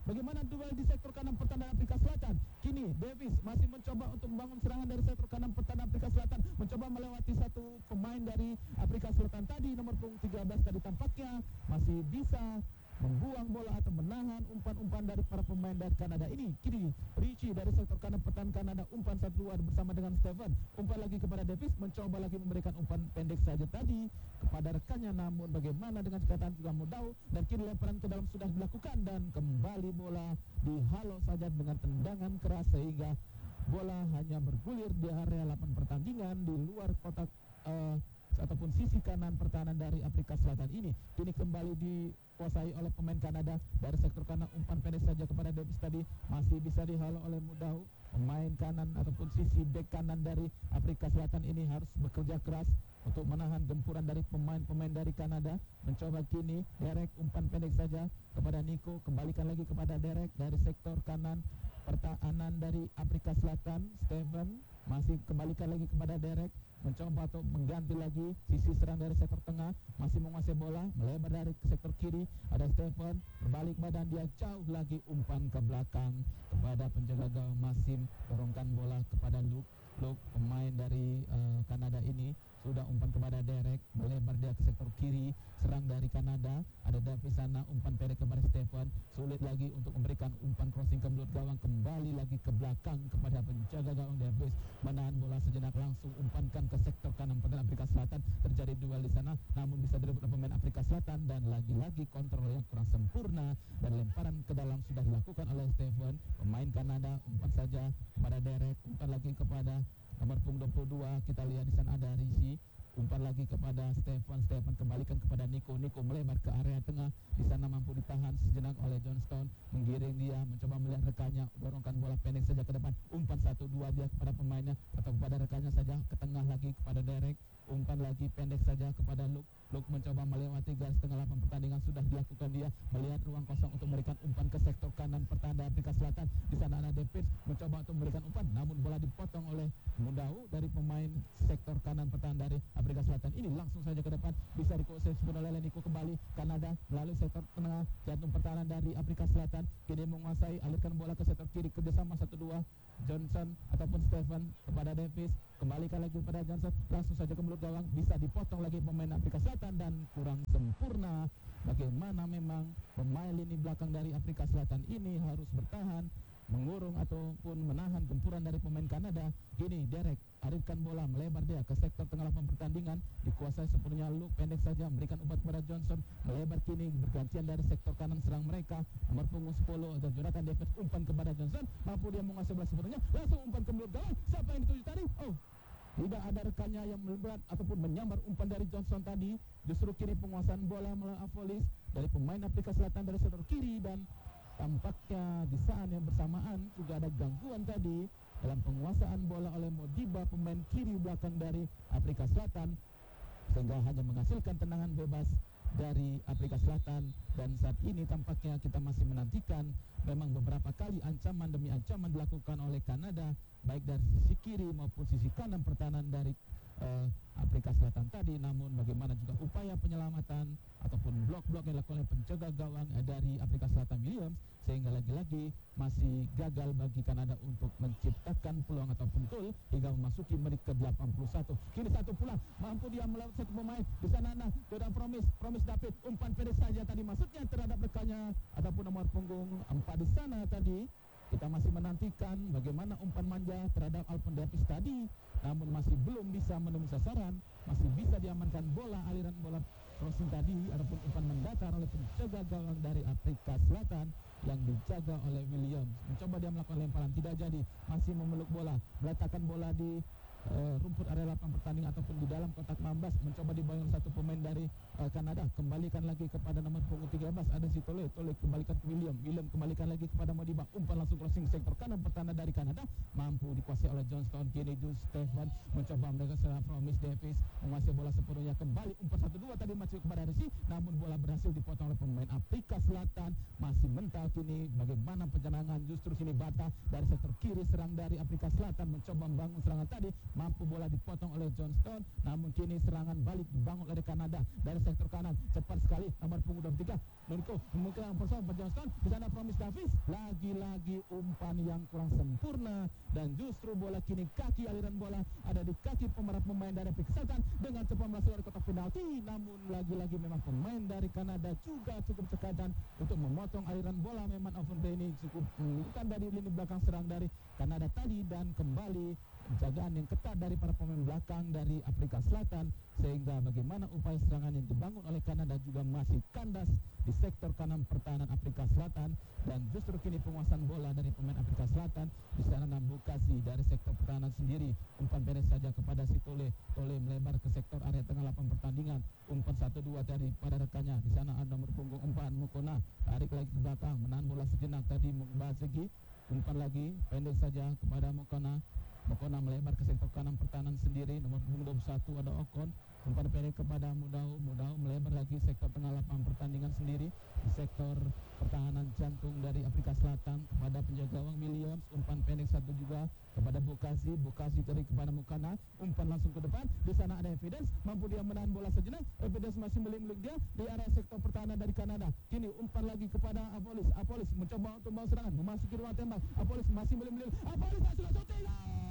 Bagaimana duel di sektor kanan pertahanan Afrika Selatan? Kini Davis masih mencoba untuk membangun serangan dari sektor kanan pertahanan Afrika Selatan, mencoba melewati satu pemain dari Afrika Selatan tadi, nomor punggung 13 tadi tampaknya masih bisa membuang bola atau menahan umpan-umpan dari para pemain dari Kanada ini. Kini Richie dari sektor kanan pertahanan Kanada umpan 1-2 bersama dengan Stephen. Umpan lagi kepada Davis, mencoba lagi memberikan umpan pendek saja tadi kepada rekannya, namun bagaimana dengan kekatan juga Mudau, dan kini lemparan ke dalam sudah dilakukan dan kembali bola dihalau saja dengan tendangan keras sehingga bola hanya bergulir di area 8 pertandingan di luar kotak ataupun sisi kanan pertahanan dari Afrika Selatan ini. Kini kembali dikuasai oleh pemain Kanada dari sektor kanan, umpan pendek saja kepada Davis tadi masih bisa dihalau oleh Mudau. Pemain kanan ataupun sisi bek kanan dari Afrika Selatan ini harus bekerja keras untuk menahan gempuran dari pemain-pemain dari Kanada. Mencoba kini Derek, umpan pendek saja kepada Nico, kembalikan lagi kepada Derek dari sektor kanan pertahanan dari Afrika Selatan. Stephen masih kembalikan lagi kepada Derek, mencoba untuk mengganti lagi sisi serang dari sektor tengah, masih menguasai bola, melebar dari sektor kiri, ada Stephen, berbalik badan dia jauh lagi, umpan ke belakang kepada penjaga gawang, masih dorongkan bola kepada Luke, pemain dari Kanada ini sudah umpan kepada Derek, melebar dia ke sektor kiri, serang dari Kanada, ada Davis sana, umpan pendek kepada Stephen, sulit lagi untuk memberikan umpan crossing ke mulut gawang, kembali lagi ke belakang kepada penjaga gawang Davis, menahan bola sejenak, langsung umpankan ke sektor kanan pertahanan Afrika Selatan. Terjadi duel di sana, namun bisa direbut oleh pemain Afrika Selatan, dan lagi-lagi kontrol yang kurang sempurna dan lemparan ke dalam sudah dilakukan oleh Stephen. Pemain Kanada umpan saja kepada Derek, umpan lagi kepada nomor punggung 22, kita lihat di sana ada Rishi, umpan lagi kepada Stephen kembalikan kepada Nico melebar ke area tengah, di sana mampu ditahan sejenak oleh Johnston, menggiring dia, mencoba melihat rekannya, dorongkan bola pendek saja ke depan, umpan 1-2 dia kepada pemainnya atau kepada rekannya saja, ke tengah lagi kepada Derek, umpan lagi pendek saja kepada Luke mencoba melewati garis tengah 8 pertandingan, sudah dilakukan dia, melihat ruang kosong untuk memberikan umpan ke sektor kanan pertahanan Afrika Selatan. Di sana ada Davis mencoba untuk memberikan umpan, namun bola dipotong oleh Mudau dari pemain sektor kanan pertahanan dari Afrika Selatan ini, langsung saja ke depan, bisa dikuasai oleh Nico. Kembali Kanada melalui sektor tengah, jantung pertahanan dari Afrika Selatan kini menguasai, alirkan bola ke sektor kiri, kerjasama 1-2 Johnson ataupun Stephen kepada Davis, kembalikan lagi kepada Johnson, langsung saja ke mulut gawang, bisa dipotong lagi pemain Afrika Selatan dan kurang sempurna. Bagaimana memang pemain lini belakang dari Afrika Selatan ini harus bertahan, mengurung ataupun menahan gempuran dari pemain Kanada. Kini Derek arifkan bola, melebar dia ke sektor tengah 8 pertandingan, dikuasai sepenuhnya Luke, pendek saja memberikan umpan kepada Johnson, melebar kini bergantian dari sektor kanan serang mereka, nomor punggung 10 dan Jonathan David, umpan kepada Johnson, mampu dia menguasai bola sepenuhnya, langsung umpan ke mulut gawang. Siapa yang dituju tadi? Tidak ada rekannya yang melebar ataupun menyambar umpan dari Johnson tadi. Justru kini penguasaan bola melalui Avolis dari pemain Afrika Selatan dari sektor kiri, dan tampaknya di saat yang bersamaan juga ada gangguan tadi dalam penguasaan bola oleh Modiba, pemain kiri belakang dari Afrika Selatan, sehingga hanya menghasilkan tendangan bebas dari Afrika Selatan. Dan saat ini tampaknya kita masih menantikan, memang beberapa kali ancaman demi ancaman dilakukan oleh Kanada, baik dari sisi kiri maupun sisi kanan pertahanan dari Afrika Selatan tadi, namun bagaimana juga upaya penyelamatan ataupun blok-blok yang dilakukan oleh penjaga gawang dari Afrika Selatan Williams, sehingga lagi-lagi masih gagal bagi Kanada untuk menciptakan peluang ataupun gol hingga memasuki menit ke-81. Kini satu pula mampu dia melewati satu pemain di sana, Jordan Promise David, umpan pendek saja tadi masuknya terhadap rekannya ataupun nomor punggung 4 di sana tadi. Kita masih menantikan bagaimana umpan manja terhadap Alphonse Davis tadi, namun masih belum bisa menemui sasaran, masih bisa diamankan bola, aliran bola crossing tadi ataupun umpan mendatar oleh penjaga gawang dari Afrika Selatan yang dijaga oleh Williams. Mencoba dia melakukan lemparan, tidak jadi, masih memeluk bola, meletakkan bola di rumput area 8 pertandingan ataupun di dalam kotak 16, mencoba dibayang satu pemain dari Kanada, kembalikan lagi kepada nomor punggung 13 ada si Tole kembalikan ke William kembalikan lagi kepada Modiba, umpan langsung crossing sektor kanan pertahanan dari Kanada, mampu dikuasai oleh Johnston. Kini Stephen mencoba mereka setelah Promise Davis menguasai bola sepenuhnya, kembali umpan 1-2 tadi masuk kepada Resi, namun bola berhasil dipotong oleh pemain Afrika Selatan. Masih mental kini bagaimana penyerangan, justru sini Bata dari sektor kiri serang dari Afrika Selatan mencoba membangun serangan tadi, mampu bola dipotong oleh Johnston, namun kini serangan balik dibangun oleh Kanada dari sektor kanan, cepat sekali nomor punggung 23 Nuniko memungkinkan bersama Johnston, di sana Promise Davis, lagi-lagi umpan yang kurang sempurna dan justru bola kini kaki aliran bola ada di kaki pemain dari Afrika Selatan dengan cepat masuk dari kotak penalti, namun lagi-lagi memang pemain dari Kanada juga cukup cekatan untuk memotong aliran bola. Memang Avonte ini cukup bukan dari lini belakang serang dari Kanada tadi dan kembali penjagaan yang ketat dari para pemain belakang dari Afrika Selatan, sehingga bagaimana upaya serangan yang dibangun oleh Kanada juga masih kandas di sektor kanan pertahanan Afrika Selatan. Dan justru kini penguasaan bola dari pemain Afrika Selatan di sana Nambukasi dari sektor pertahanan sendiri, umpan beres saja kepada si Tole melebar ke sektor area tengah lapangan pertandingan, umpan 1-2 dari pada rekannya, di sana ada nomor punggung 4 Mukona, tarik lagi ke belakang, menahan bola sejenak tadi Mukbazegi, umpan lagi pendek saja kepada Mukona melebar ke sektor kanan pertahanan sendiri, nomor punggung 21 ada Okon, umpan pendek kepada Mudau melebar lagi sektor tengah lapangan pertandingan sendiri di sektor pertahanan jantung dari Afrika Selatan kepada penjaga gawang Williams, umpan pendek satu juga kepada Bukasi tadi kepada Mukana, umpan langsung ke depan, di sana ada Evidence, mampu dia menahan bola sejenak, Evidence masih melirik dia di area sektor pertahanan dari Kanada. Kini umpan lagi kepada Apolis mencoba untuk membawa serangan, memasuki ruang tembak, Apolis masih melirik, Apolis hasil shooting.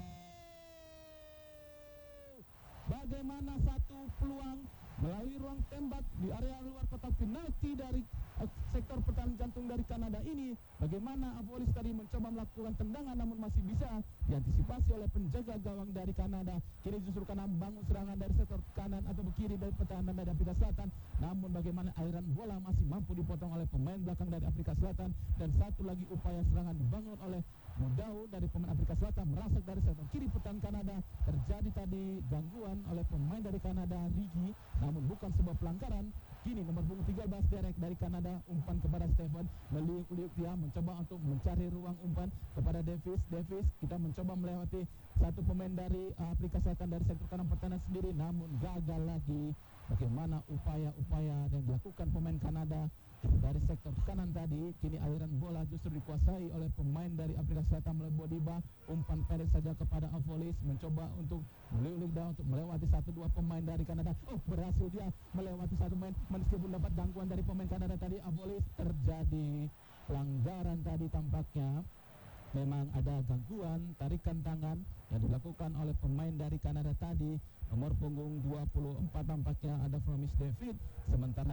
Bagaimana satu peluang melalui ruang tembak di area luar kotak penalti dari sektor pertahanan jantung dari Kanada ini. Bagaimana Apolis tadi mencoba melakukan tendangan namun masih bisa diantisipasi oleh penjaga gawang dari Kanada. Kini justru karena bangun serangan dari sektor kanan atau kiri dari pertahanan dari Afrika Selatan, namun bagaimana aliran bola masih mampu dipotong oleh pemain belakang dari Afrika Selatan. Dan satu lagi upaya serangan dibangun oleh Mudau dari pemain Afrika Selatan merasak dari sektor kiri pertahanan Kanada. Terjadi tadi gangguan oleh pemain dari Kanada Rigi, namun bukan sebuah pelanggaran. Kini nomor punggung 13 Derek dari Kanada, umpan kepada Stephen, meliuk-liuk dia mencoba untuk mencari ruang umpan kepada Davis, kita mencoba melewati satu pemain dari Afrika Selatan dari sektor kanan pertahanan sendiri, namun gagal lagi. Bagaimana upaya-upaya yang dilakukan pemain Kanada dari sektor kanan tadi, kini aliran bola justru dikuasai oleh pemain dari Afrika Selatan melalui Bodiba, umpan pendek saja kepada Avolis, mencoba untuk meliuk-liuk dan untuk melewati 1-2 pemain dari Kanada. Berhasil dia melewati satu pemain meskipun dapat gangguan dari pemain Kanada tadi. Avolis, terjadi pelanggaran tadi tampaknya. Memang ada gangguan tarikan tangan yang dilakukan oleh pemain dari Kanada tadi. Nomor punggung 24 tampaknya ada Promise David, sementara